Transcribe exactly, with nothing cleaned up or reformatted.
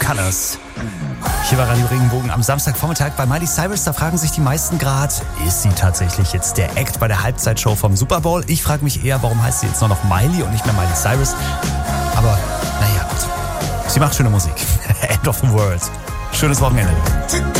Colors. Hier war Radio Regenbogen am Samstagvormittag bei Miley Cyrus. Da fragen sich die meisten gerade, ist sie tatsächlich jetzt der Act bei der Halbzeitshow vom Super Bowl? Ich frage mich eher, warum heißt sie jetzt nur noch Miley und nicht mehr Miley Cyrus? Aber naja, gut. Sie macht schöne Musik. End of the World. Schönes Wochenende.